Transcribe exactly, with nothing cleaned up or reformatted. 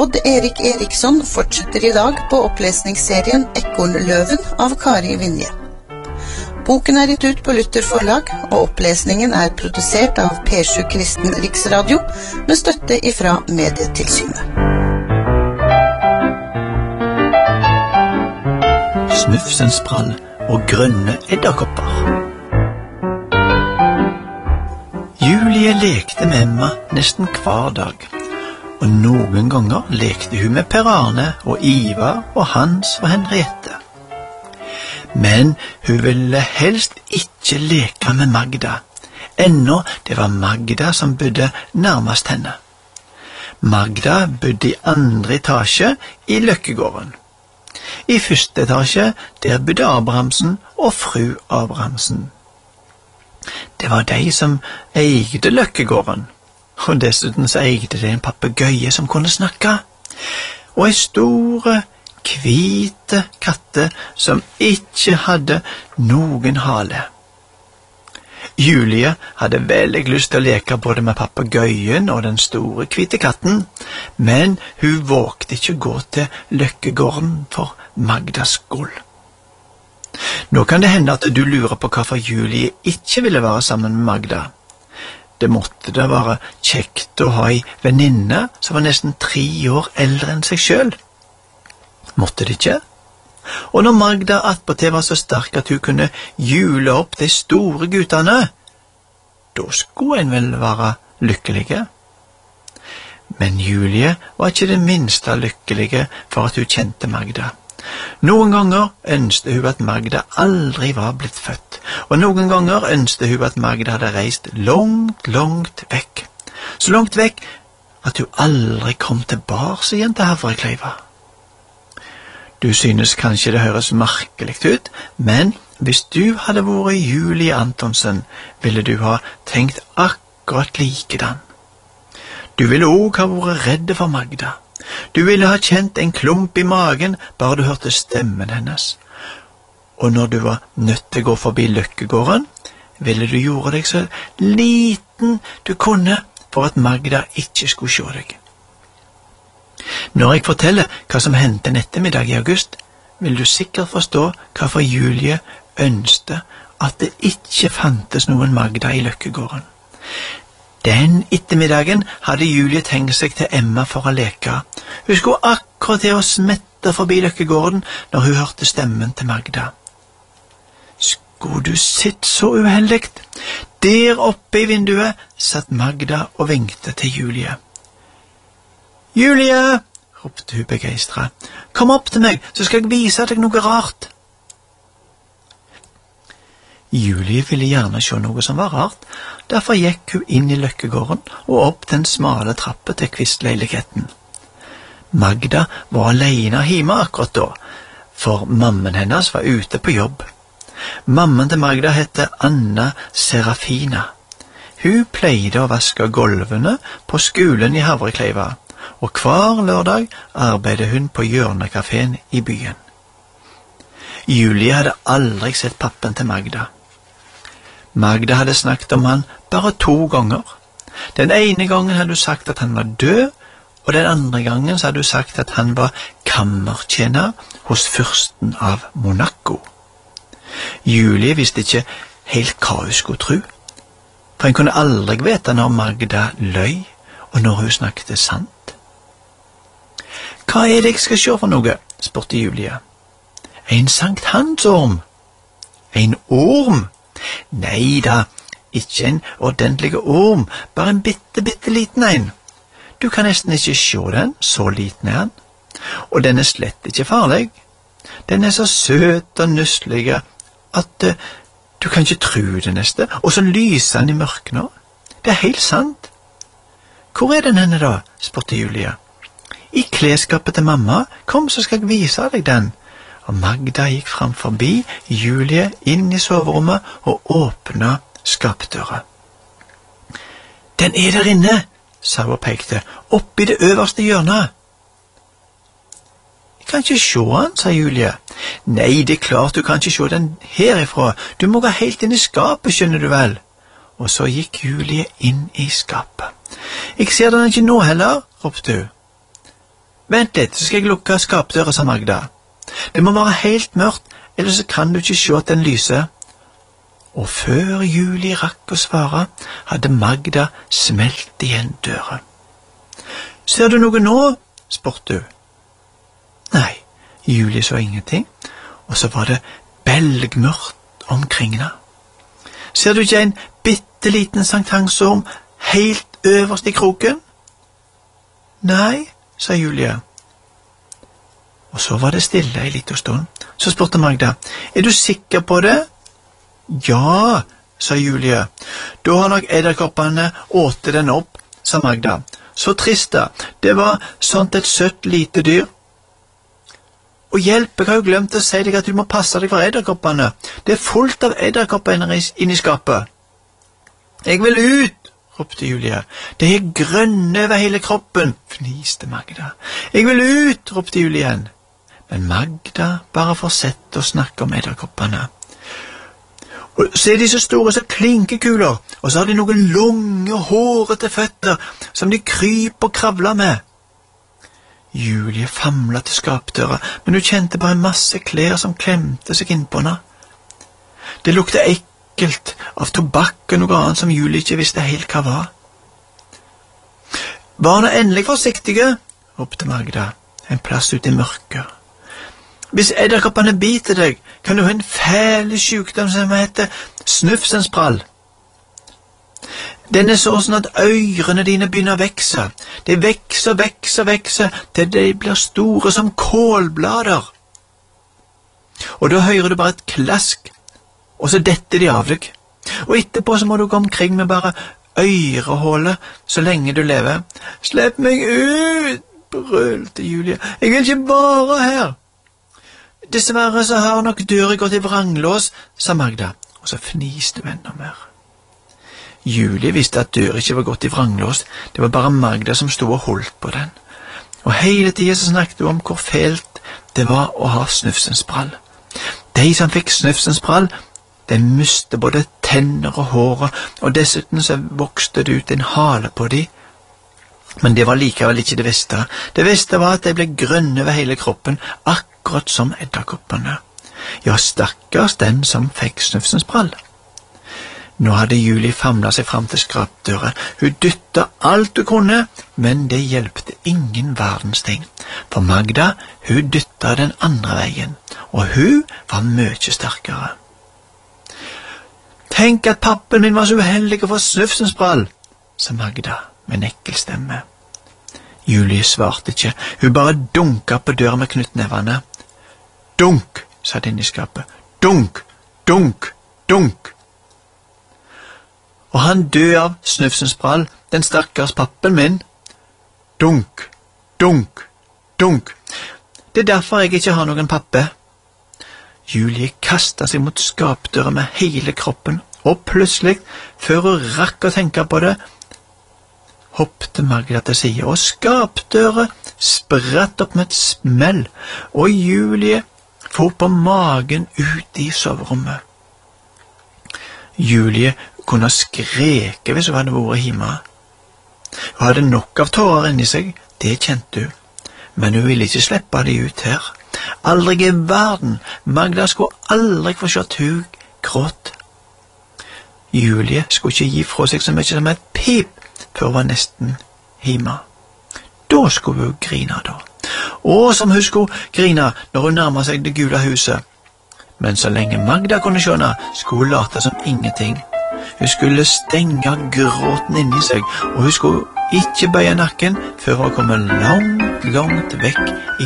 Odd Erik Eriksson fortsetter I dag på opplesningsserien Ekornløven av Kari Vinje. Boken er gitt ut på Luther forlag, og opplesningen er produsert av P sju Kristen Riksradio med støtte ifra Medietilsynet. Snufsensprall og grønne edderkopper. Julie lekte med Emma nesten hver dag, og noen ganger lekte hun med Per Arne og Ivar og Hans og Henriette. Men hun ville helst ikke leke med Magda, ennå det var Magda som bodde nærmest henne. Magda bodde I andre etasje I Løkkegården. I første etasje der bodde Abrahamsen og fru Abrahamsen. Det var de som eide Løkkegården, og dessuten så eide det en papegøye som kunne snakke, og en store, hvite katte som ikke hadde noen hale. Julie hadde veldig lyst til å leke både med papegøyen og den store hvite katten, men hun vågte ikke gå til Løkkegården for Magdas skål. Nå kan det hende at du lurer på hvorfor Julie ikke ville være sammen med Magda. Det måtte da være kjekt å ha en venninne som var nesten tre år eldre enn seg selv. Måtte det ikke? Og når Magda attpåtil var så sterk at hun kunne jule opp de store guttene, da skulle en vel være lykkelige. Men Julie var ikke det minste lykkelige for at hun kjente Magda. Noen ganger ønsket hun at Magda aldri var blitt født, og noen ganger ønsket hun at Magda hadde reist langt, langt vekk. Så langt vekk at hun aldri kom tilbake igjen til Havrekleiva. Du synes kanskje det høres merkelig ut, men hvis du hadde vært Julie Antonsen, ville du ha tenkt akkurat likedan. Du ville også ha vært redd for Magda. Du ville ha kjent en klump I magen bare du hørte stemmen hennes. Og når du var nødt til å gå forbi Løkkegården, ville du gjøre deg så liten du kunne for at Magda ikke skulle se deg. Når jeg forteller hva som hendte en ettermiddag I august, vil du sikkert forstå hvorfor Julie ønsket at det ikke fantes noen Magda I Løkkegården. Den ettermiddagen hadde Julie tenkt seg til Emma for å leke. Hun skulle akkurat til å smette forbi Løkkegården når hun hørte stemmen til Magda. Skulle du sitt så uheldig? Der oppe I vinduet satt Magda og vinkte til Julie. Julie, ropte hun begeistret. Kom opp til meg, så skal jeg vise deg noe rart. Julie ville gjerne se noe som var rart, derfor gikk hun inn I Løkkegården og opp den smale trappe til kvistleiligheten. Magda var alene hjemme akkurat da, for mammen hennes var ute på jobb. Mammen til Magda hette Anna Serafina. Hun pleide å vaske gulvene på skolen I Havrekleiva, og hver lørdag arbeidet hun på hjørnekaféen I byen. Julie hadde aldri sett pappen til Magda. Magda hadde snakket om han bare to ganger. Den ene gangen hadde hun sagt at han var død, og den andre gangen hadde hun sagt at han var kammertjener hos fyrsten av Monaco. Julie visste ikke helt hva hun skulle tro, for hun kunne aldri vite når Magda løy, og når hun snakket sant. Hva er det jeg skal se for noe? Spurte Julie. En Sankt Hansorm. En orm? Nei da, ikke en ordentlig orm, bare en bitte, bitte liten en. Du kan nesten ikke se den, så liten er han. Og den er slett ikke farlig. Den er så søt og nusselig at uh, du kan ikke tro det neste, og så lyser han I mørket nå. Det er helt sant. Hvor er den henne da? Spurte Julie. I klesskapet til mamma, kom så skal jeg vise deg den. Og Magda gikk frem forbi Julie inn I soverommet og åpnet skapdøra. Den er der inne, sa hun og pekte, opp I det øverste hjørnet. Jeg kan ikke se han, sa Julie. Nei, det er klart du kan ikke se den herifra. Du må gå helt inn I skapet, skjønner du vel. Og så gikk Julie inn I skapet. Jeg ser den ikke nå heller, ropte hun. Vent litt, så skal jeg lukke skapdøra, sa Magda. Det må være helt mørkt, ellers kan du ikke se at den lyser. Og før Julie rakk å svare, hadde Magda smelt igjen døra. Ser du noe nå? Spurte hun. Nei, Julie så ingenting, og så var det belgmørkt omkring henne. Ser du ikke en bitteliten sankthansorm helt øverst i kroken? Nei, sa Julie. Og så var det stille en liten stund. Så spurte Magda, er du sikker på det? Ja, sa Julie. Da har nok edderkoppene åtet den opp, sa Magda. Så trist da, det var sånt et søtt lite dyr. Og hjelp, jeg har jo glemt å si deg at du må passe deg for edderkoppene. Det er fullt av edderkopper inne i skapet. Jeg vil ut, ropte Julie. Det er grønne over hele kroppen, fniste Magda. Jeg vil ut, ropte Julie igjen. Men Magda bare fortsatte å snakke om edderkoppene. Og så er de så store som klinkekuler, og så har de noen lange, hårete føtter som de kryper og kravler med. Julie famlet til skapdøra, men hun kjente bare en masse klær som klemte seg innpå henne. Det lukte ekkelt av tobakk og noe annet som Julie ikke visste helt hva var. Var nå endelig forsiktige, ropte Magda, en plass ut i mørket. Hvis edderkoppene biter deg, kan du ha en fæle sykdom som heter snufsensprall. Den er sånn at ørene dine begynner å vekse. De vekser, vekser, vekser, til de blir store som kålblader. Og da hører du bare et klask, og så detter de av deg. Og etterpå så må du gå omkring med bare ørehålet så lenge du lever. Slipp meg ut, brølte Julie. Jeg vil ikke være her. Dessverre så har nok døra gått i vranglås, sa Magda, og så fniste hun enda mer. Julie visste at døra ikke var gått i vranglås, det var bare Magda som stod og holdt på den. Og hele tiden så snakket hun om hvor fælt det var å ha snufsensprall. De som fikk snufsensprall, de mistet både tenner og håret, og dessuten så vokste det ut en hale på de. Men det var likevel ikke det beste. Det beste var at de ble grønne ved hele kroppen, akkurat som edderkoppene. Ja, stakkars den som fikk snufsensprall. Nå hadde Julie famlet seg fram til skrapdøra. Hun dyttet alt hun kunne, men det hjelpte ingen verdens ting. For Magda, hun dyttet den andre veien, og hun var mye sterkere. Tenk at pappen min var så uheldig å få snufsensprall, sa Magda med en ekkel stemme. Julie svarte ikke, hun bare dunket på døra med knyttnevene. Dunk, sa det inni skapet. Dunk, dunk, dunk. Og han døde av snufsensprall, den stakkars pappen min. Dunk, dunk, dunk. Det er derfor jeg ikke har noen pappe. Julie kastet seg mot skapdøra med hele kroppen, og plutselig, før hun rakk å tenke på det, hoppte Magda til siden, og skapdøra spratt opp med et smell, og Julie for på magen ut i soverommet. Julie kunne skreke hvis hun hadde vært hjemme. Hun hadde nok av tårer inni seg, det kjente hun, men hun ville ikke slippe de ut her. Aldri i verden, Magda skulle aldri få se at hun gråt. Julie skulle ikke gi fra seg så mye som et pip, før hun var nesten hjemme. Da skulle hun grine da. Og som hun skulle grine når hun nærmet seg det gule huset. Men så lenge Magda kunne skjønne, skulle hun late som ingenting. Hun skulle stenge gråten inni seg, og hun skulle ikke bøye nakken før hun kom langt, langt vekk